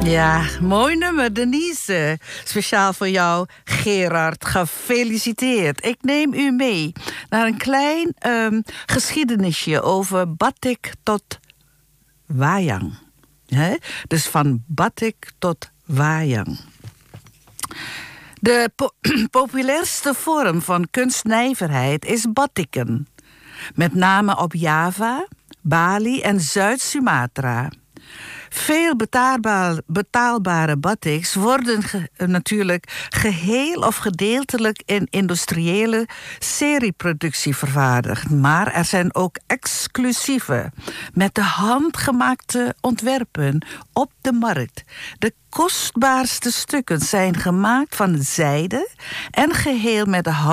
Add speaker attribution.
Speaker 1: Ja, mooi nummer, Denise. Speciaal voor jou, Gerard. Gefeliciteerd. Ik neem u mee naar een klein geschiedenisje over batik tot wayang. Dus van batik tot wayang. De populairste vorm van kunstnijverheid is batikken. Met name op Java, Bali en Zuid-Sumatra. Veel betaalbare batiks worden natuurlijk geheel of gedeeltelijk in industriële serieproductie vervaardigd. Maar er zijn ook exclusieve, met de hand gemaakte ontwerpen op de markt. De kostbaarste stukken zijn gemaakt van zijde en geheel met de hand